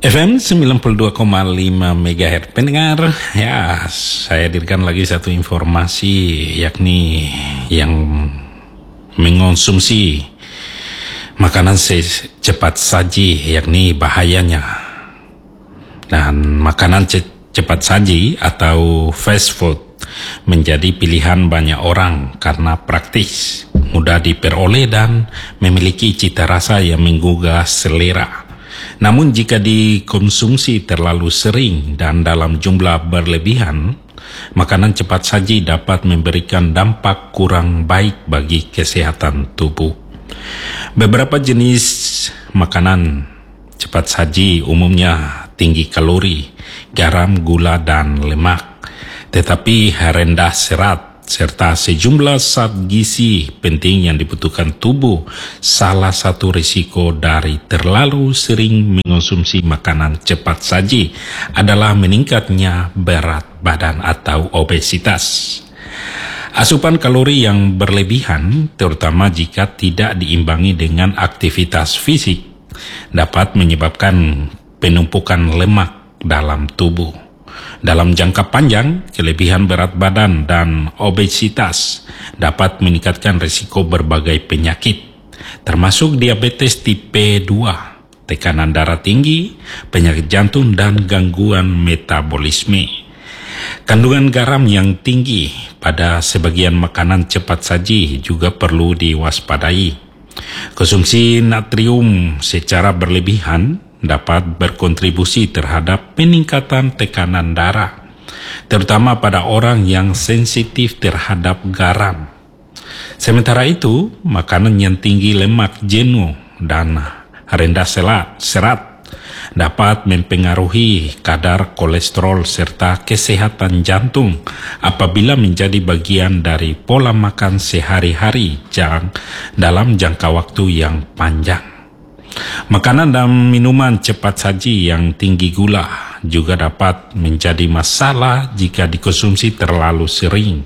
FM 92,5 MHz. Pendengar, ya saya hadirkan lagi satu informasi, yakni yang mengonsumsi makanan cepat saji, yakni bahayanya. Dan makanan cepat saji atau fast food menjadi pilihan banyak orang karena praktis, mudah diperoleh dan memiliki cita rasa yang menggugah selera. Namun jika dikonsumsi terlalu sering dan dalam jumlah berlebihan, makanan cepat saji dapat memberikan dampak kurang baik bagi kesehatan tubuh. Beberapa jenis makanan cepat saji umumnya tinggi kalori, garam, gula, dan lemak, tetapi rendah serat serta sejumlah zat gizi penting yang dibutuhkan tubuh. Salah satu risiko dari terlalu sering mengonsumsi makanan cepat saji adalah meningkatnya berat badan atau obesitas. Asupan kalori yang berlebihan, terutama jika tidak diimbangi dengan aktivitas fisik, dapat menyebabkan penumpukan lemak dalam tubuh. Dalam jangka panjang, kelebihan berat badan dan obesitas dapat meningkatkan risiko berbagai penyakit, termasuk diabetes tipe 2, tekanan darah tinggi, penyakit jantung, dan gangguan metabolisme. Kandungan garam yang tinggi pada sebagian makanan cepat saji juga perlu diwaspadai. Konsumsi natrium secara berlebihan dapat berkontribusi terhadap peningkatan tekanan darah, terutama pada orang yang sensitif terhadap garam. Sementara itu, makanan yang tinggi lemak jenuh dan rendah serat dapat mempengaruhi kadar kolesterol serta kesehatan jantung apabila menjadi bagian dari pola makan sehari-hari dalam jangka waktu yang panjang. Makanan dan minuman cepat saji yang tinggi gula juga dapat menjadi masalah jika dikonsumsi terlalu sering.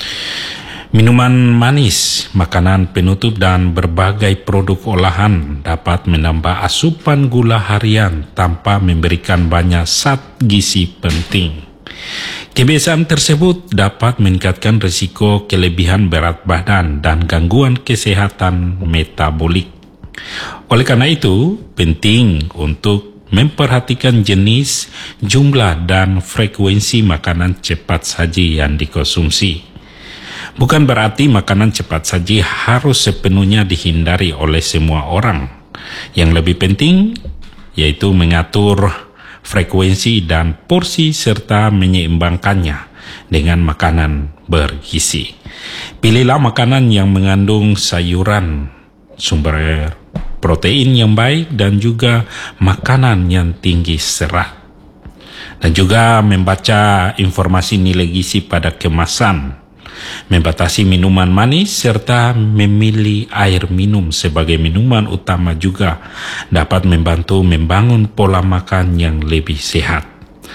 Minuman manis, makanan penutup, dan berbagai produk olahan dapat menambah asupan gula harian tanpa memberikan banyak zat gizi penting. Kebiasaan tersebut dapat meningkatkan risiko kelebihan berat badan dan gangguan kesehatan metabolik. Oleh karena itu, penting untuk memperhatikan jenis, jumlah, dan frekuensi makanan cepat saji yang dikonsumsi. Bukan berarti makanan cepat saji harus sepenuhnya dihindari oleh semua orang. Yang lebih penting yaitu mengatur frekuensi dan porsi serta menyeimbangkannya dengan makanan bergizi. Pilihlah makanan yang mengandung sayuran, sumber protein yang baik, dan juga makanan yang tinggi serat. Dan juga membaca informasi nilai gizi pada kemasan, membatasi minuman manis, serta memilih air minum sebagai minuman utama juga dapat membantu membangun pola makan yang lebih sehat.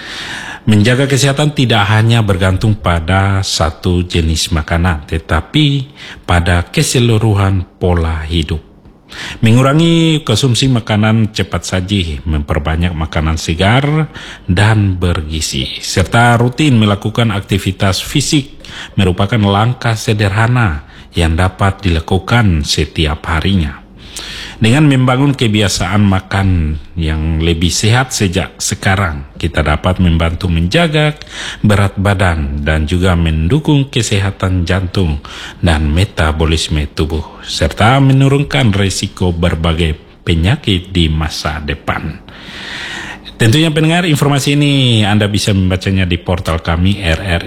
Menjaga kesehatan tidak hanya bergantung pada satu jenis makanan, tetapi pada keseluruhan pola hidup. Mengurangi konsumsi makanan cepat saji, memperbanyak makanan segar dan bergizi, serta rutin melakukan aktivitas fisik merupakan langkah sederhana yang dapat dilakukan setiap harinya. Dengan membangun kebiasaan makan yang lebih sehat sejak sekarang, kita dapat membantu menjaga berat badan dan juga mendukung kesehatan jantung dan metabolisme tubuh, serta menurunkan risiko berbagai penyakit di masa depan. Tentunya pendengar, informasi ini Anda bisa membacanya di portal kami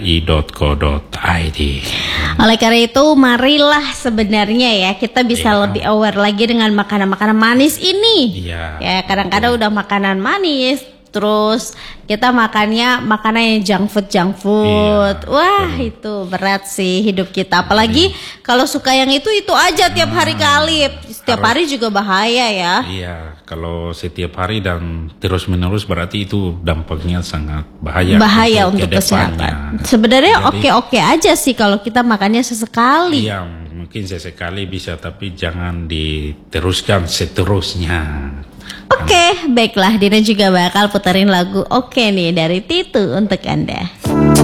rri.co.id. Oleh karena itu, marilah sebenarnya ya kita bisa lebih aware lagi dengan makanan-makanan manis ini. Ya, kadang-kadang udah makanan manis, terus kita makannya makanan yang junk food. Wah, itu berat sih hidup kita. Apalagi kalau suka yang itu aja tiap hari kali. Setiap hari juga bahaya ya. Iya, kalau setiap hari dan terus-menerus berarti itu dampaknya sangat bahaya. Bahaya untuk kesehatan. Sebenarnya oke-oke aja sih kalau kita makannya sesekali. Iya, mungkin sesekali bisa, tapi jangan diteruskan seterusnya. Oke, baiklah, Dina juga bakal puterin lagu Oke nih dari Titu untuk Anda.